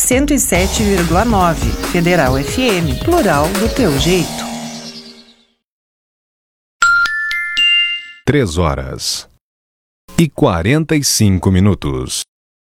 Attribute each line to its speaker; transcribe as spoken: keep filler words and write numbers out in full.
Speaker 1: cento e sete vírgula nove. Federal F M, plural do teu jeito.
Speaker 2: Três horas e quarenta e cinco minutos.